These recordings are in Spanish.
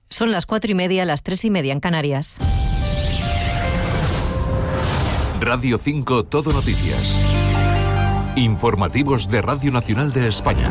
Son las 4:30, las 3:30 en Canarias. Radio 5 Todo Noticias. Informativos de Radio Nacional de España.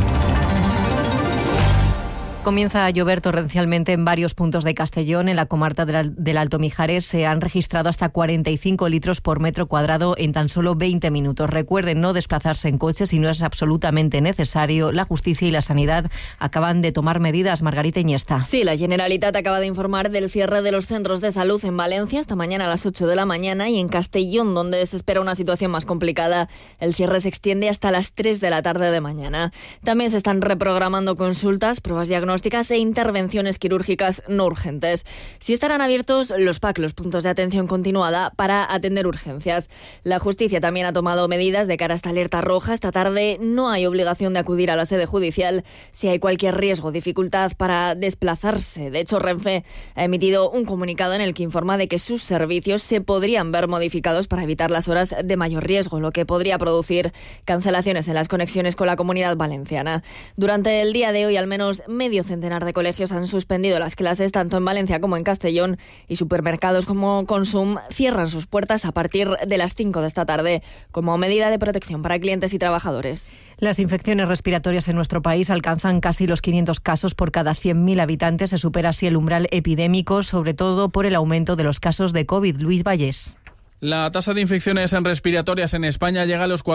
Comienza a llover torrencialmente en varios puntos de Castellón. En la comarca del Alto Mijares se han registrado hasta 45 litros por metro cuadrado en tan solo 20 minutos. Recuerden no desplazarse en coche si no es absolutamente necesario. La Justicia y la Sanidad acaban de tomar medidas. Margarita Iniesta. Sí, la Generalitat acaba de informar del cierre de los centros de salud en Valencia esta mañana a las 8 de la mañana y en Castellón, donde se espera una situación más complicada, el cierre se extiende hasta las 3 de la tarde de mañana. También se están reprogramando consultas, pruebas diagnósticas e intervenciones quirúrgicas no urgentes. Sí estarán abiertos los PAC, los puntos de atención continuada, para atender urgencias. La Justicia también ha tomado medidas de cara a esta alerta roja. Esta tarde no hay obligación de acudir a la sede judicial si hay cualquier riesgo o dificultad para desplazarse. De hecho, Renfe ha emitido un comunicado en el que informa de que sus servicios se podrían ver modificados para evitar las horas de mayor riesgo, lo que podría producir cancelaciones en las conexiones con la Comunidad Valenciana. Durante el día de hoy, al menos medio centenar de colegios han suspendido las clases tanto en Valencia como en Castellón, y supermercados como Consum cierran sus puertas a partir de las 5 de esta tarde como medida de protección para clientes y trabajadores. Las infecciones respiratorias en nuestro país alcanzan casi los 500 casos por cada 100.000 habitantes. Se supera así el umbral epidémico, sobre todo por el aumento de los casos de COVID. Luis Vallés. La tasa de infecciones respiratorias en España llega a los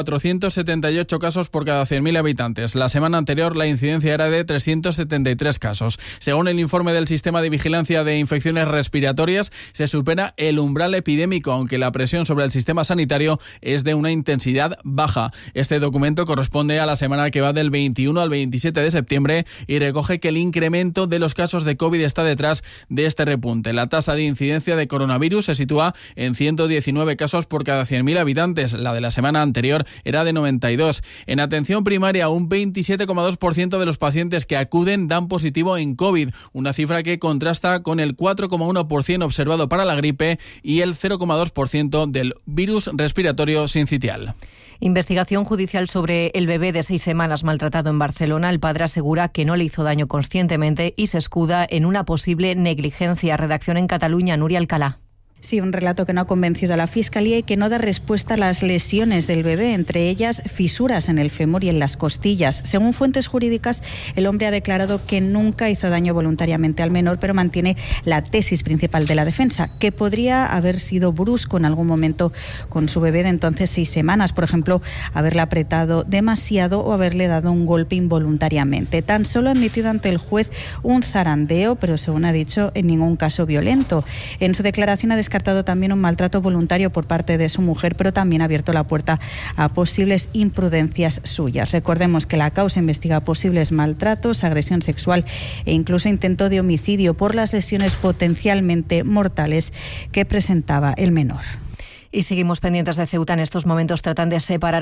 478 casos por cada 100.000 habitantes. La semana anterior la incidencia era de 373 casos. Según el informe del Sistema de Vigilancia de Infecciones Respiratorias, se supera el umbral epidémico, aunque la presión sobre el sistema sanitario es de una intensidad baja. Este documento corresponde a la semana que va del 21 al 27 de septiembre y recoge que el incremento de los casos de COVID está detrás de este repunte. La tasa de incidencia de coronavirus se sitúa en 119 casos por cada 100.000 habitantes. La de la semana anterior era de 92. En atención primaria, un 27,2% de los pacientes que acuden dan positivo en COVID, una cifra que contrasta con el 4,1% observado para la gripe y el 0,2% del virus respiratorio sincitial. Investigación judicial sobre el bebé de 6 semanas maltratado en Barcelona. El padre asegura que no le hizo daño conscientemente y se escuda en una posible negligencia. Redacción en Cataluña, Nuria Alcalá. Sí, un relato que no ha convencido a la Fiscalía y que no da respuesta a las lesiones del bebé, entre ellas fisuras en el fémur y en las costillas. Según fuentes jurídicas, el hombre ha declarado que nunca hizo daño voluntariamente al menor, pero mantiene la tesis principal de la defensa, que podría haber sido brusco en algún momento con su bebé de entonces 6 semanas, por ejemplo, haberle apretado demasiado o haberle dado un golpe involuntariamente. Tan solo ha admitido ante el juez un zarandeo, pero según ha dicho, en ningún caso violento. En su declaración ha descartado también un maltrato voluntario por parte de su mujer, pero también ha abierto la puerta a posibles imprudencias suyas. Recordemos que la causa investiga posibles maltratos, agresión sexual e incluso intento de homicidio por las lesiones potencialmente mortales que presentaba el menor. Y seguimos pendientes de Ceuta. En estos momentos tratan de separar